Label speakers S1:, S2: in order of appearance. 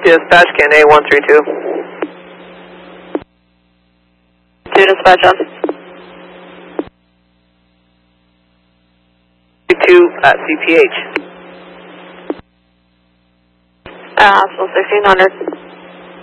S1: Dispatch, can A132.
S2: 2 dispatch on.
S1: 2 at CPH.
S2: Hospital 1600.